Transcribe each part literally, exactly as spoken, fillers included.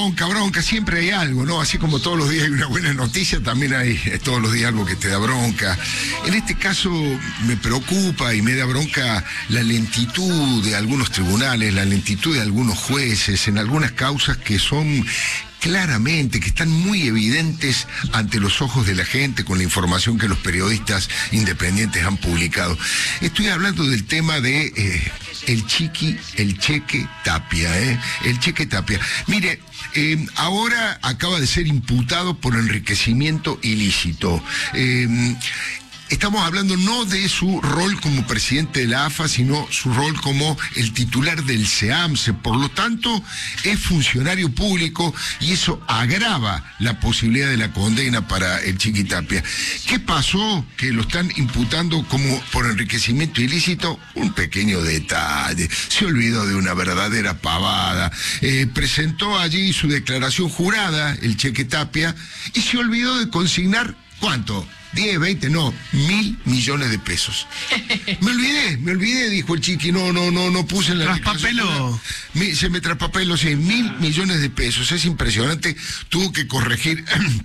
bronca, bronca, siempre hay algo, ¿no? Así como todos los días hay una buena noticia, también hay eh, todos los días algo que te da bronca. En este caso me preocupa y me da bronca la lentitud de algunos tribunales, la lentitud de algunos jueces en algunas causas que son claramente, que están muy evidentes ante los ojos de la gente con la información que los periodistas independientes han publicado. Estoy hablando del tema de eh, el chiqui, el Cheque Tapia, ¿eh? El Cheque Tapia. Mire, eh, ahora acaba de ser imputado por enriquecimiento ilícito. Eh, Estamos hablando no de su rol como presidente de la A F A, sino su rol como el titular del SEAMSE. Por lo tanto, es funcionario público y eso agrava la posibilidad de la condena para el Chiqui Tapia. ¿Qué pasó? Que lo están imputando como por enriquecimiento ilícito. Un pequeño detalle. Se olvidó de una verdadera pavada. Eh, presentó allí su declaración jurada, el Cheque Tapia, y se olvidó de consignar, ¿cuánto? diez, veinte, no, mil millones de pesos. Me olvidé, me olvidé, dijo el Chiqui, no, no, no, no puse en la... ¿Traspapelo? Se me traspapelo, sí, mil millones de pesos, es impresionante, tuvo que corregir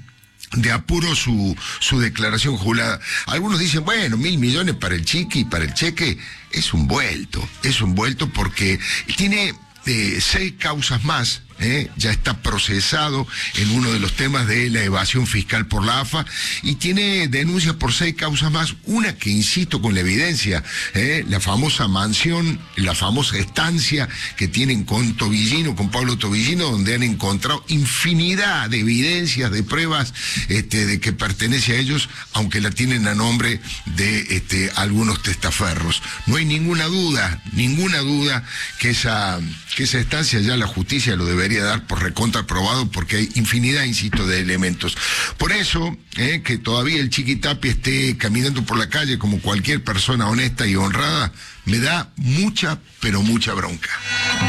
de apuro su, su declaración jurada. Algunos dicen, bueno, mil millones para el Chiqui, para el Cheque, es un vuelto, es un vuelto porque tiene eh, seis causas más. ¿Eh? Ya está procesado en uno de los temas de la evasión fiscal por la A F A y tiene denuncias por seis causas más, una que insisto con la evidencia, ¿eh? La famosa mansión, la famosa estancia que tienen con Tobillino, con Pablo Tobillino, donde han encontrado infinidad de evidencias, de pruebas este, de que pertenece a ellos, aunque la tienen a nombre de este, algunos testaferros. No hay ninguna duda, ninguna duda que esa, que esa estancia ya la justicia lo debería dar por recontra aprobado porque hay infinidad, insisto, de elementos. Por eso, eh, que todavía el Chiqui Tapia esté caminando por la calle como cualquier persona honesta y honrada, me da mucha, pero mucha bronca.